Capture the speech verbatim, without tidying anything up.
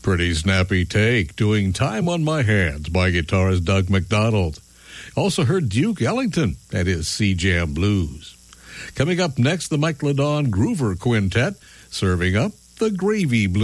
Pretty snappy take, doing Time on My Hands by guitarist Doug McDonald. Also heard Duke Ellington and his C-Jam Blues. Coming up next, the Mike Ladon Groover Quintet, serving up the Gravy Blues.